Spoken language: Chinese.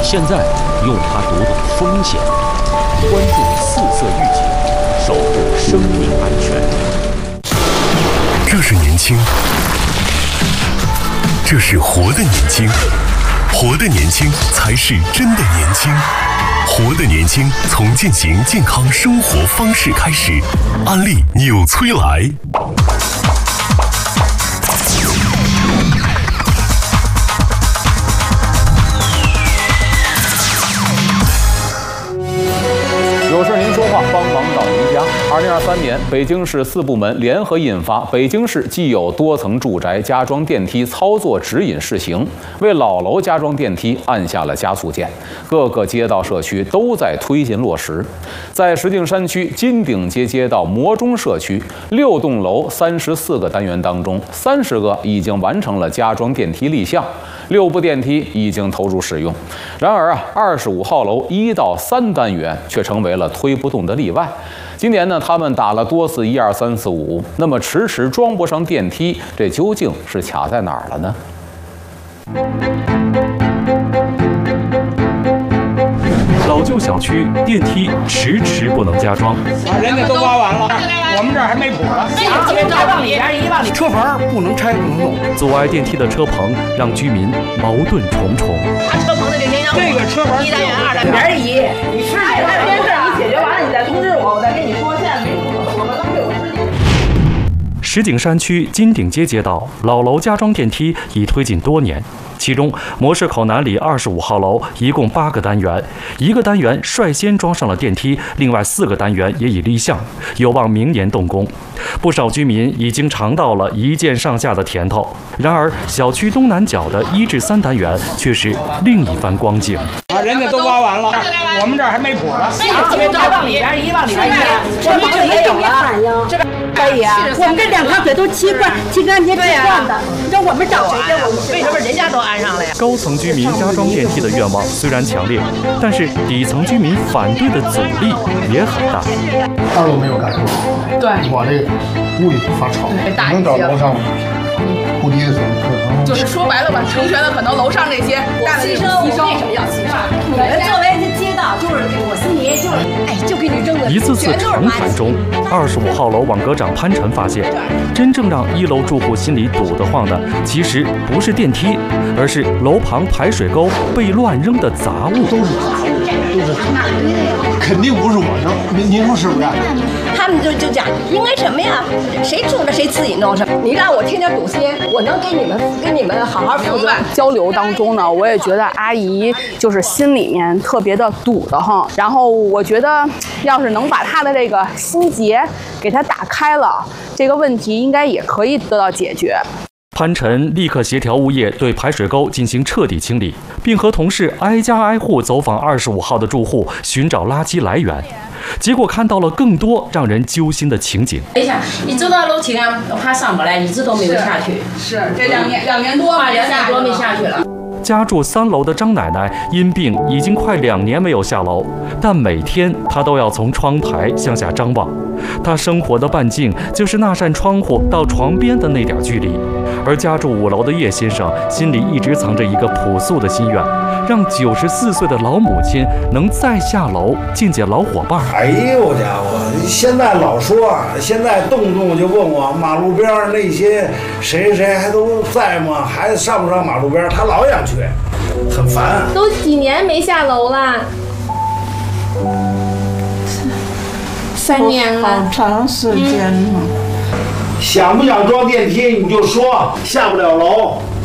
现在，用它读懂风险，关注四色预警，守护生命安全。 这是年轻，这是活的年轻，活的年轻才是真的年轻。活的年轻，从践行健康生活方式开始。安利纽崔莱。 有事您说话，帮忙到您家。2023年，北京市4部门联合印发《北京市既有多层住宅加装电梯操作指引（试行）》，为老楼加装电梯按下了加速键。各个街道社区都在推进落实。在石景山区金鼎街街道磨中社区，6栋楼34个单元当中，30个已经完成了加装电梯立项，6部电梯已经投入使用。然而25号楼1到3单元却成为了推不动的例外。今年呢，他们打了多次1、2、3、4、5，那么迟迟装不上电梯，这究竟是卡在哪儿了呢？ 老旧小区电梯迟迟不能加装， 人家都挖完了，我们这儿还没谱呢。 往里边一往里， 车棚不能拆，不能动。 阻碍电梯的车棚让居民矛盾重重。 他车棚的这个车棚1单元、2单元移，你试试。这件事你解决完了，你再通知我，我再跟你说。现在没有，我们当时有时间。 石景山区金鼎街街道老楼加装电梯已推进多年，其中模式口南里25号楼一共8个单元，1个单元率先装上了电梯，另外4个单元也已立项，有望明年动工。不少居民已经尝到了一键上下的甜头。然而，小区东南角的1至3单元却是另一番光景。 人家都挖完了，我们这儿还没谱呢。 往里边一往里边移，我们这也有了，这边可以啊。我们这2条腿都砌干贴惯的，你说我们找谁呀？为什么人家都安上了呀？ 高层居民加装电梯的愿望虽然强烈，但是底层居民反对的阻力也很大。 2楼没有感受， 对， 我这屋里发吵，能找楼上不低的水就是说白了吧，成全了可能楼上那些大的牺牲。为什么要牺牲？你们作为街道，就是我心里就是就给你扔的。 一次次长谈中，25号楼网格长潘晨发现，真正让1楼住户心里堵得慌的，其实不是电梯，而是楼旁排水沟被乱扔的杂物。 都是肯定不是我扔，您说是不是？ 他们就讲应该什么呀？谁住着谁自己弄什么？你让我天天堵心，我能给你们好好负责。 交流当中呢，我也觉得阿姨就是心里面特别的堵得慌。然后我觉得，要是能把她的这个心结给她打开了，这个问题应该也可以得到解决。 潘晨立刻协调物业对排水沟进行彻底清理，并和同事挨家挨户走访25号的住户，寻找垃圾来源。结果看到了更多让人揪心的情景。 等一下，你走到楼梯啊，怕上不来，一直都没有下去。 是这2年多吧，2年多没下去了。 家住3楼的张奶奶因病已经快2年没有下楼，但每天她都要从窗台向下张望。她生活的半径就是那扇窗户到床边的那点距离。而家住5楼的叶先生心里一直藏着一个朴素的心愿，让94岁的老母亲能再下楼见见老伙伴。 哎呦家伙，现在老说，现在动不动就问我马路边那些谁还都在吗？还上不上马路边？他老想去，很烦。 都几年没下楼了？3年了， 好长时间了。 想不想装电梯你就说，下不了楼